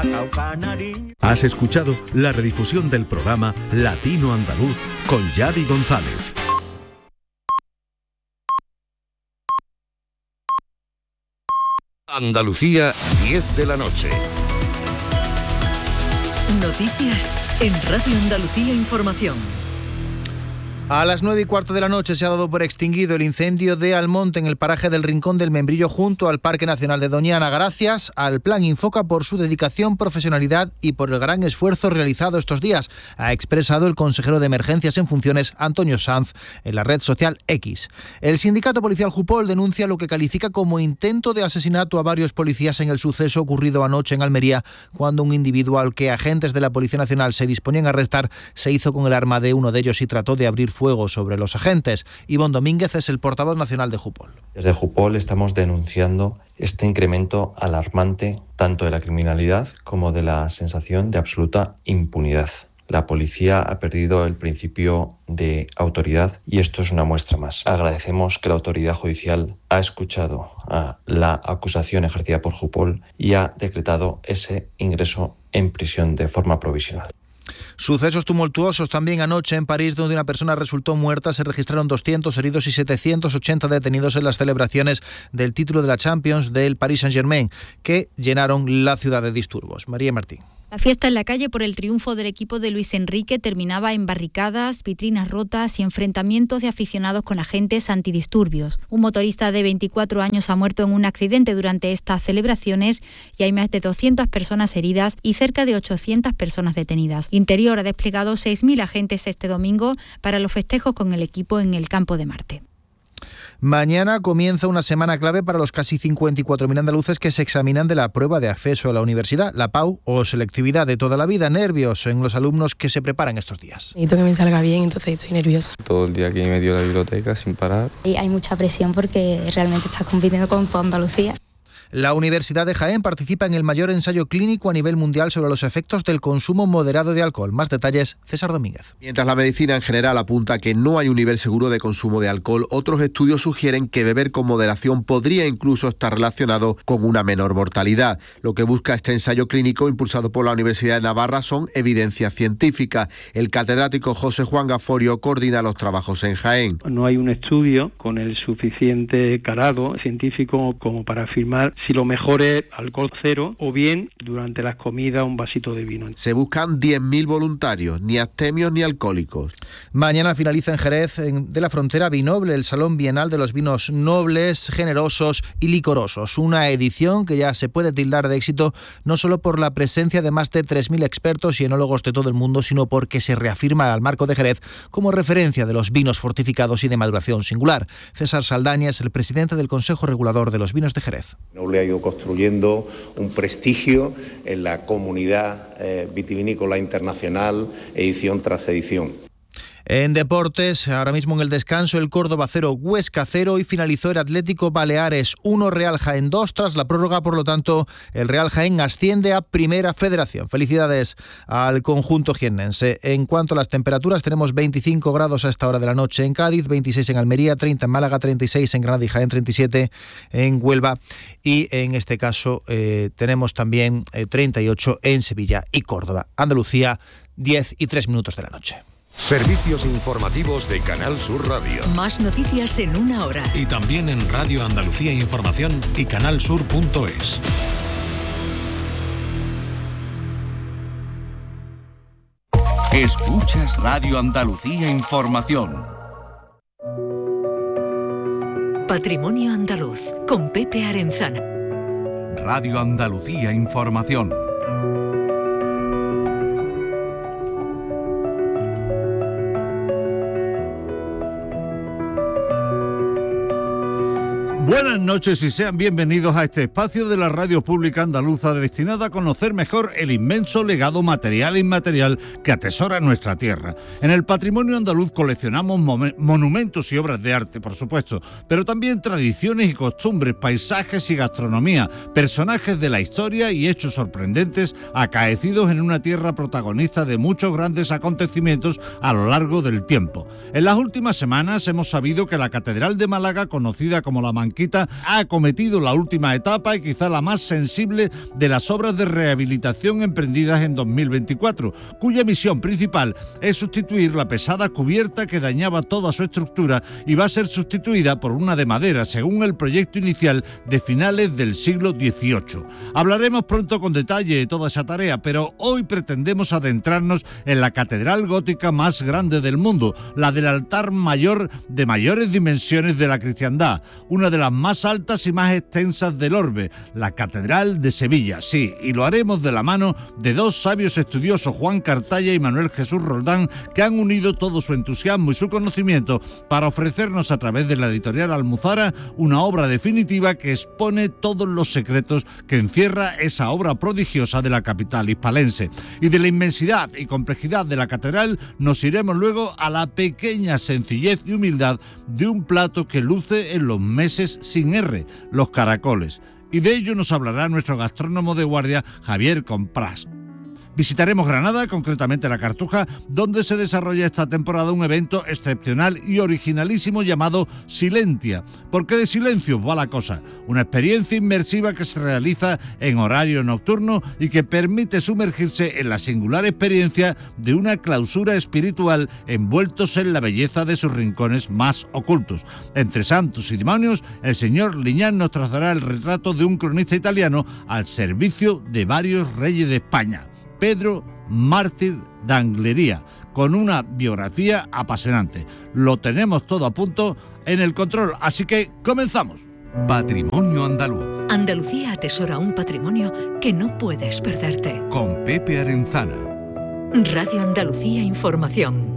Has escuchado la redifusión del programa Latino Andaluz con Yadi González. Andalucía, 10 de la noche. Noticias en Radio Andalucía Información. A las 9:15 de la noche se ha dado por extinguido el incendio de Almonte en el paraje del Rincón del Membrillo junto al Parque Nacional de Doñana, gracias al Plan Infoca por su dedicación, profesionalidad y por el gran esfuerzo realizado estos días, ha expresado el consejero de Emergencias en funciones, Antonio Sanz, en la red social X. El sindicato policial Jupol denuncia lo que califica como intento de asesinato a varios policías en el suceso ocurrido anoche en Almería, cuando un individuo al que agentes de la Policía Nacional se disponían a arrestar se hizo con el arma de uno de ellos y trató de abrir fuego sobre los agentes. Ivonne Domínguez es el portavoz nacional de Jupol. Desde Jupol estamos denunciando este incremento alarmante tanto de la criminalidad como de la sensación de absoluta impunidad. La policía ha perdido el principio de autoridad y esto es una muestra más. Agradecemos que la autoridad judicial ha escuchado a la acusación ejercida por Jupol y ha decretado ese ingreso en prisión de forma provisional. Sucesos tumultuosos también anoche en París, donde una persona resultó muerta. Se registraron 200 heridos y 780 detenidos en las celebraciones del título de la Champions del Paris Saint-Germain, que llenaron la ciudad de disturbios. María Martín. La fiesta en la calle por el triunfo del equipo de Luis Enrique terminaba en barricadas, vitrinas rotas y enfrentamientos de aficionados con agentes antidisturbios. Un motorista de 24 años ha muerto en un accidente durante estas celebraciones y hay más de 200 personas heridas y cerca de 800 personas detenidas. Interior ha desplegado 6.000 agentes este domingo para los festejos con el equipo en el Campo de Marte. Mañana comienza una semana clave para los casi 54.000 andaluces que se examinan de la prueba de acceso a la universidad, la PAU o selectividad de toda la vida. Nervios en los alumnos que se preparan estos días. Necesito que me salga bien, entonces estoy nerviosa. Todo el día aquí metido en la biblioteca sin parar. Y hay mucha presión porque realmente estás compitiendo con toda Andalucía. La Universidad de Jaén participa en el mayor ensayo clínico a nivel mundial sobre los efectos del consumo moderado de alcohol. Más detalles, César Domínguez. Mientras la medicina en general apunta que no hay un nivel seguro de consumo de alcohol, otros estudios sugieren que beber con moderación podría incluso estar relacionado con una menor mortalidad. Lo que busca este ensayo clínico impulsado por la Universidad de Navarra son evidencias científicas. El catedrático José Juan Gaforio coordina los trabajos en Jaén. No hay un estudio con el suficiente calado científico como para afirmar si lo mejor es alcohol cero o bien durante las comidas un vasito de vino. Se buscan 10.000 voluntarios, ni abstemios ni alcohólicos. Mañana finaliza en Jerez de la Frontera Vinoble, el Salón Bienal de los Vinos Nobles, Generosos y Licorosos. Una edición que ya se puede tildar de éxito no solo por la presencia de más de 3.000 expertos y enólogos de todo el mundo, sino porque se reafirma al marco de Jerez como referencia de los vinos fortificados y de maduración singular. César Saldaña es el presidente del Consejo Regulador de los Vinos de Jerez. Le ha ido construyendo un prestigio en la comunidad vitivinícola internacional, edición tras edición. En deportes, ahora mismo en el descanso, el Córdoba 0, Huesca 0 y finalizó el Atlético Baleares 1, Real Jaén 2. Tras la prórroga, por lo tanto, el Real Jaén asciende a Primera Federación. Felicidades al conjunto jiennense. En cuanto a las temperaturas, tenemos 25 grados a esta hora de la noche en Cádiz, 26 en Almería, 30 en Málaga, 36 en Granada y Jaén, 37 en Huelva y en este caso tenemos también 38 en Sevilla y Córdoba. Andalucía, 10:03 de la noche. Servicios informativos de Canal Sur Radio. Más noticias en una hora. Y también en Radio Andalucía Información y canalsur.es. Escuchas Radio Andalucía Información. Patrimonio Andaluz con Pepe Arenzana. Radio Andalucía Información. Buenas noches y sean bienvenidos a este espacio de la Radio Pública Andaluza destinado a conocer mejor el inmenso legado material e inmaterial que atesora nuestra tierra. En el patrimonio andaluz coleccionamos monumentos y obras de arte, por supuesto, pero también tradiciones y costumbres, paisajes y gastronomía, personajes de la historia y hechos sorprendentes acaecidos en una tierra protagonista de muchos grandes acontecimientos a lo largo del tiempo. En las últimas semanas hemos sabido que la Catedral de Málaga, conocida como la Blanquita ha acometido la última etapa y quizá la más sensible de las obras de rehabilitación emprendidas en 2024, cuya misión principal es sustituir la pesada cubierta que dañaba toda su estructura y va a ser sustituida por una de madera, según el proyecto inicial de finales del siglo XVIII. Hablaremos pronto con detalle de toda esa tarea, pero hoy pretendemos adentrarnos en la catedral gótica más grande del mundo, la del altar mayor de mayores dimensiones de la cristiandad, una de las más altas y más extensas del orbe, la Catedral de Sevilla. Sí, y lo haremos de la mano de dos sabios estudiosos, Juan Cartaya y Manuel Jesús Roldán, que han unido todo su entusiasmo y su conocimiento para ofrecernos a través de la editorial Almuzara una obra definitiva que expone todos los secretos que encierra esa obra prodigiosa de la capital hispalense. Y de la inmensidad y complejidad de la catedral nos iremos luego a la pequeña sencillez y humildad de un plato que luce en los meses sin R, los caracoles. Y de ello nos hablará nuestro gastrónomo de guardia, Javier Comprás. Visitaremos Granada, concretamente la Cartuja, donde se desarrolla esta temporada un evento excepcional y originalísimo llamado Silentia. Porque de silencio va la cosa, una experiencia inmersiva que se realiza en horario nocturno y que permite sumergirse en la singular experiencia de una clausura espiritual envueltos en la belleza de sus rincones más ocultos. Entre santos y demonios, el señor Liñán nos trazará el retrato de un cronista italiano al servicio de varios reyes de España. Pedro Mártir d'Anglería, con una biografía apasionante. Lo tenemos todo a punto en el control, así que comenzamos. Patrimonio Andaluz. Andalucía atesora un patrimonio que no puedes perderte. Con Pepe Arenzana. Radio Andalucía Información.